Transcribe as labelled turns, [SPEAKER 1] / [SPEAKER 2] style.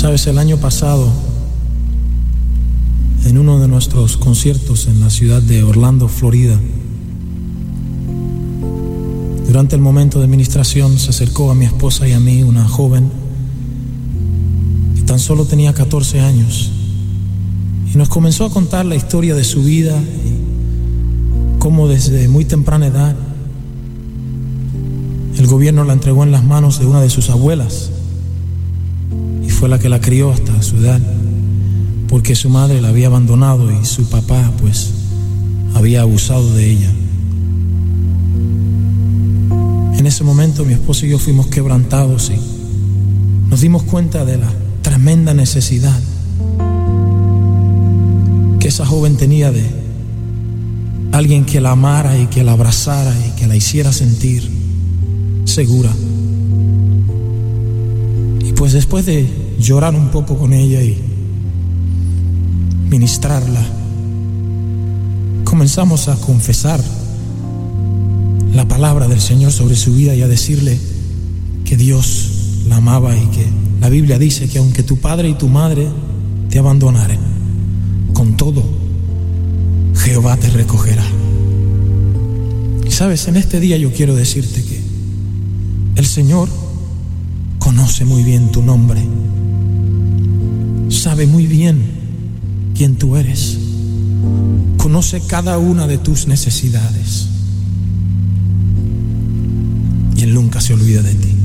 [SPEAKER 1] Sabes, el año pasado, en uno de nuestros conciertos en la ciudad de Orlando, Florida, durante el momento de ministración se acercó a mi esposa y a mí una joven que tan solo tenía 14 años y nos comenzó a contar la historia de su vida y cómo desde muy temprana edad el gobierno la entregó en las manos de una de sus abuelas y fue la que la crió hasta su edad, porque su madre la había abandonado y su papá pues había abusado de ella. En ese momento mi esposo y yo fuimos quebrantados y nos dimos cuenta de la tremenda necesidad que esa joven tenía de alguien que la amara y que la abrazara y que la hiciera sentir segura. Y pues después de llorar un poco con ella y ministrarla, comenzamos a confesar la palabra del Señor sobre su vida y a decirle que Dios la amaba y que la Biblia dice que aunque tu padre y tu madre te abandonaren, con todo Jehová te recogerá. Y sabes, en este día yo quiero decirte que el Señor conoce muy bien tu nombre, sabe muy bien quién tú eres, conoce cada una de tus necesidades y Él nunca se olvida de ti.